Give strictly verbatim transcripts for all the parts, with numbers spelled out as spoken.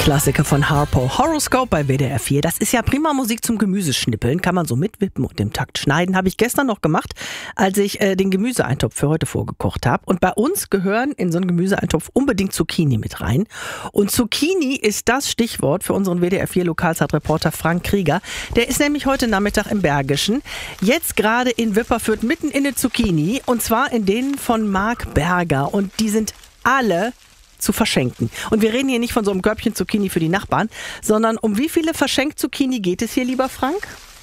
Klassiker von Harpo. Horoscope bei W D R vier. Das ist ja prima Musik zum Gemüseschnippeln. Kann man so mitwippen und im Takt schneiden. Habe ich gestern noch gemacht, als ich äh, den Gemüseeintopf für heute vorgekocht habe. Und bei uns gehören in so einen Gemüseeintopf unbedingt Zucchini mit rein. Und Zucchini ist das Stichwort für unseren W D R vier Lokalzeitreporter Frank Krieger. Der ist nämlich heute Nachmittag im Bergischen. Jetzt gerade in Wipperfürth mitten in der Zucchini. Und zwar in denen von Marc Berger. Und die sind alle zu verschenken. Und wir reden hier nicht von so einem Körbchen Zucchini für die Nachbarn, sondern um wie viele verschenkt Zucchini geht es hier, lieber Frank?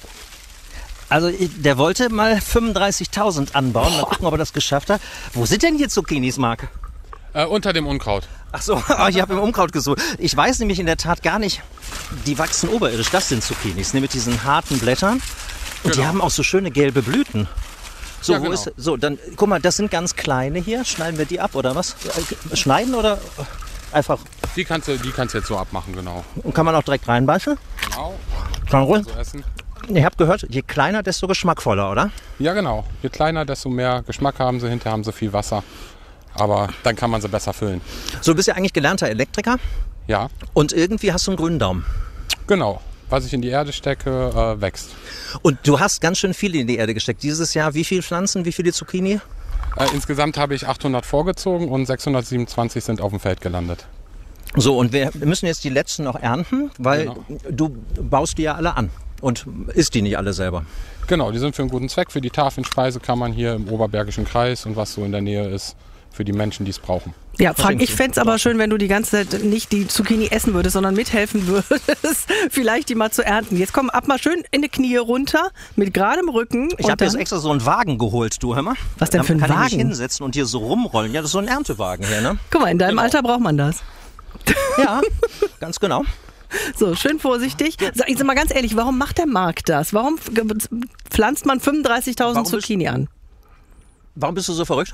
Also der wollte mal fünfunddreißigtausend anbauen. Mal gucken, ob er das geschafft hat. Wo sind denn hier Zucchinis, Marc? Äh, unter dem Unkraut. Ach so, ich habe im Unkraut gesucht. Ich weiß nämlich in der Tat gar nicht, die wachsen oberirdisch. Das sind Zucchinis, ne, mit diesen harten Blättern. Und genau. Die haben auch so schöne gelbe Blüten. So, ja, wo genau. ist, so, dann, guck mal, das sind ganz kleine hier. Schneiden wir die ab, oder was? Schneiden oder einfach? Die kannst du, die kannst du jetzt so abmachen, genau. Und kann man auch direkt reinbeißen? Genau. Kann ruhig. So essen. Ihr habt gehört, je kleiner, desto geschmackvoller, oder? Ja, genau. Je kleiner, desto mehr Geschmack haben sie. Hinterher haben sie viel Wasser. Aber dann kann man sie besser füllen. So, du bist ja eigentlich gelernter Elektriker. Ja. Und irgendwie hast du einen grünen Daumen. Genau. Was ich in die Erde stecke, äh, wächst. Und du hast ganz schön viel in die Erde gesteckt. Dieses Jahr wie viele Pflanzen, wie viele Zucchini? Äh, insgesamt habe ich achthundert vorgezogen und sechshundertsiebenundzwanzig sind auf dem Feld gelandet. So, und wir müssen jetzt die letzten noch ernten, weil genau. Du baust die ja alle an und isst die nicht alle selber. Genau, die sind für einen guten Zweck. Für die Tafelnspeise kann man hier im Oberbergischen Kreis und was so in der Nähe ist, für die Menschen, die es brauchen. Ja, Frank, ich fände es aber schön, wenn du die ganze Zeit nicht die Zucchini essen würdest, sondern mithelfen würdest, vielleicht die mal zu ernten. Jetzt komm, ab mal schön in die Knie runter, mit geradem Rücken. Ich habe jetzt extra so einen Wagen geholt, du, hör mal. Was denn für ein Wagen? Kann ich mich Wagen? hinsetzen und hier so rumrollen. Ja, das ist so ein Erntewagen hier, ne? Guck mal, in deinem genau. Alter braucht man das. Ja, ganz genau. So, schön vorsichtig. Sag, sag mal ganz ehrlich, warum macht der Marc das? Warum pflanzt man fünfunddreißigtausend Zucchini an? Warum bist du so verrückt?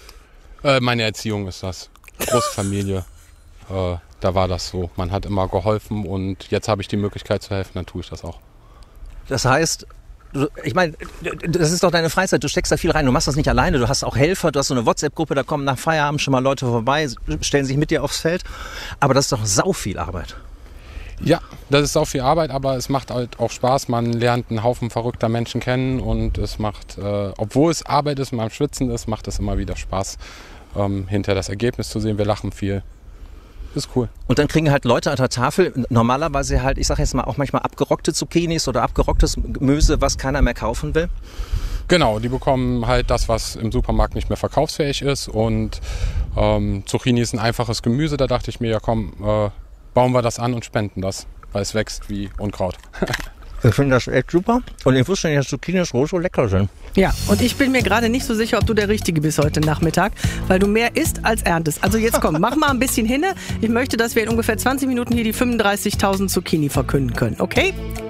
Äh, meine Erziehung ist das. Große Familie. äh, da war das so. Man hat immer geholfen und jetzt habe ich die Möglichkeit zu helfen, dann tue ich das auch. Das heißt, du, ich meine, das ist doch deine Freizeit, du steckst da viel rein, du machst das nicht alleine, du hast auch Helfer, du hast so eine WhatsApp-Gruppe, da kommen nach Feierabend schon mal Leute vorbei, stellen sich mit dir aufs Feld, aber das ist doch sau viel Arbeit. Ja, das ist auch viel Arbeit, aber es macht halt auch Spaß. Man lernt einen Haufen verrückter Menschen kennen und es macht, äh, obwohl es Arbeit ist, man am Schwitzen ist, macht es immer wieder Spaß, ähm, hinter das Ergebnis zu sehen. Wir lachen viel. Ist cool. Und dann kriegen halt Leute an der Tafel normalerweise halt, ich sage jetzt mal auch manchmal abgerockte Zucchinis oder abgerocktes Gemüse, was keiner mehr kaufen will. Genau, die bekommen halt das, was im Supermarkt nicht mehr verkaufsfähig ist. Und ähm, Zucchini ist ein einfaches Gemüse. Da dachte ich mir, ja komm, äh, bauen wir das an und spenden das, weil es wächst wie Unkraut. Ich finde das echt super. Und ich wusste nicht, dass Zucchinis roh so lecker sind. Ja, und ich bin mir gerade nicht so sicher, ob du der Richtige bist heute Nachmittag, weil du mehr isst als erntest. Also jetzt komm, mach mal ein bisschen hinne. Ich möchte, dass wir in ungefähr zwanzig Minuten hier die fünfunddreißigtausend Zucchini verkünden können, okay?